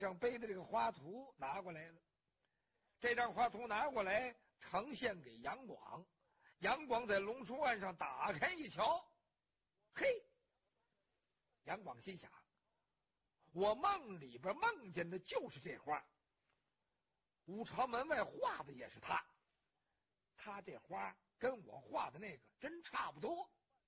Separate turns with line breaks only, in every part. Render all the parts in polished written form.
张背的这个画图拿过来了。这张画图拿过来呈现给杨广，杨广在龙书案上打开一瞧，嘿，杨广心想，我梦里边梦见的就是这画，五朝门外画的也是他这花跟我画的那个真差不多。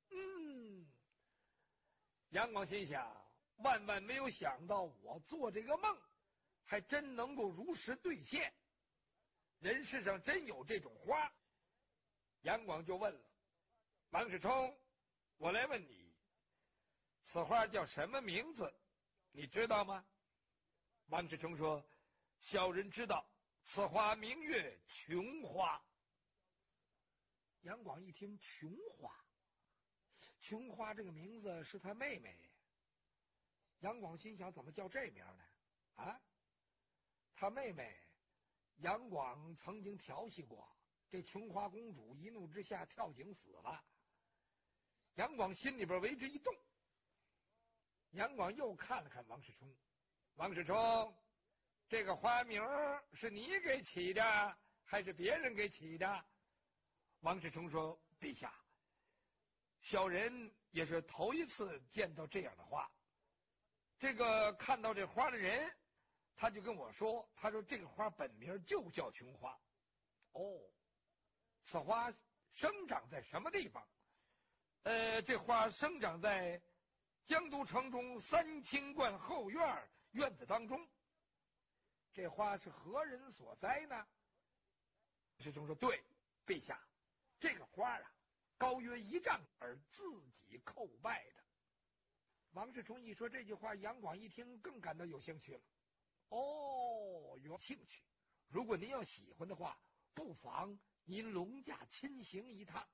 杨广心想，万万没有想到我做这个梦还真能够如实兑现，人世上真有这种花。杨广就问了，王世充，我来问你，此花叫什么名字，你知道吗？王世充说，小人知道，此花名曰琼花。杨广一听琼花，琼花这个名字是他妹妹。杨广心想，怎么叫这名呢？啊，他妹妹杨广曾经调戏过，这琼花公主一怒之下跳井死了。杨广心里边为之一动。杨广又看了看王世充，王世充，这个花名是你给起的还是别人给起的？王世充说，陛下，小人也是头一次见到这样的花。这个看到这花的人，他就跟我说，他说这个花本名就叫琼花。哦，此花生长在什么地方？这花生长在江都城中三清观后院子当中。这花是何人所栽呢？世充说，对，陛下，这个花啊，高约1丈而自己叩拜的。王世充一说这句话，杨广一听更感到有兴趣了。哦，有兴趣，如果您要喜欢的话，不妨您龙驾亲行一趟。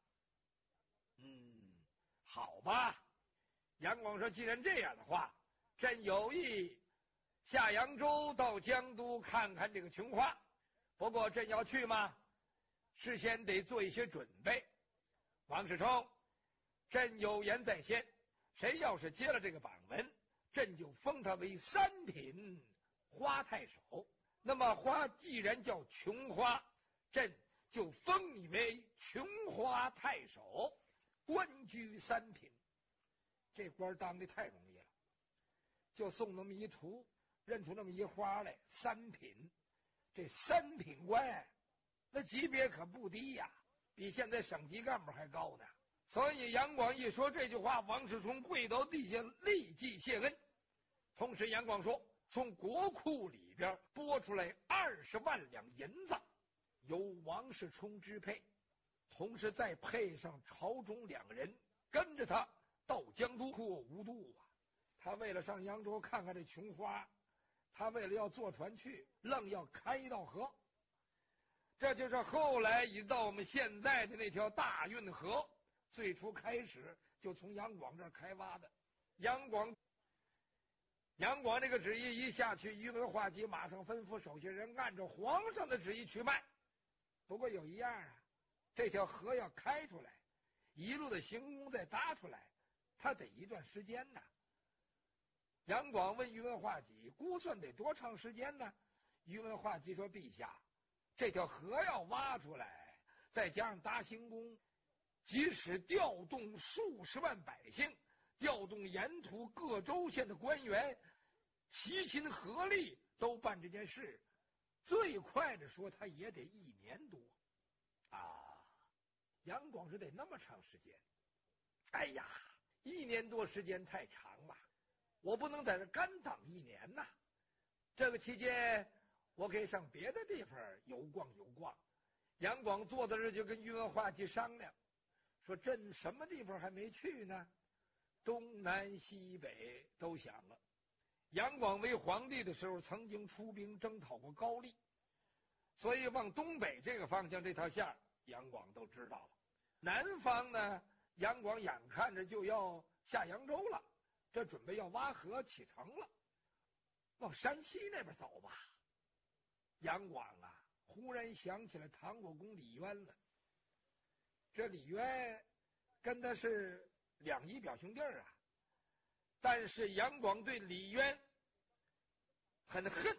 好吧。杨广说，既然这样的话，朕有意下扬州到江都看看这个琼花，不过朕要去吗？事先得做一些准备。王世充，朕有言在先，谁要是接了这个榜文，朕就封他为3品花太守。那么花既然叫琼花，朕就封你为琼花太守，官居3品。这官当的太容易了，就送那么一图，认出那么一花来，3品。这3品官那级别可不低呀，比现在省级干部还高呢。所以杨广一说这句话，王世充跪到地下立即谢恩。同时杨广说，从国库里边拨出来20万两银子，由王世充支配，同时再配上朝中2人跟着他到江都过无度啊。他为了上扬州看看这琼花，他为了要坐船去，愣要开一道河。这就是后来一到我们现在的那条大运河，最初开始就从杨广这儿开挖的。杨广这个旨意一下去，宇文化及马上吩咐手下人按照皇上的旨意去卖。不过有一样啊，这条河要开出来，一路的行宫再搭出来，他得一段时间呢。杨广问宇文化及，估算得多长时间呢？宇文化及说，陛下，这条河要挖出来，再加上搭行宫，即使调动数十万百姓，调动沿途各州县的官员，齐心合力都办这件事，最快的说他也得1年多啊。杨广是得那么长时间。哎呀，1年多时间太长了，我不能在这干等1年呐。这个期间我可以上别的地方游逛游逛。杨广坐在这就跟宇文化及商量，说朕什么地方还没去呢？东南西北都想了。杨广为皇帝的时候曾经出兵征讨过高丽，所以往东北这个方向这条线杨广都知道了。南方呢，杨广眼看着就要下扬州了，这准备要挖河启程了，往山西那边走吧。杨广啊，忽然想起了唐国公李渊了。这李渊跟他是2姨表兄弟啊，但是杨广对李渊很恨